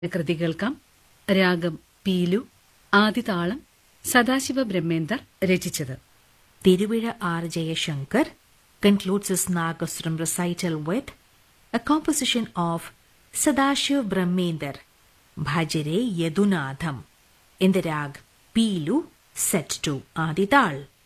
കൃതി കേൾക്കാം. രാഗം പീലു, ആദിതാളം സദാശിവ ബ്രഹ്മേന്ദർ രചിച്ചത്. Thiruvizha R. Jayashankar concludes his Nagaswaram recital with a composition of Sadashiv Brahmender, Bhajare Yadunadham, in the rag Pilu set to Adital.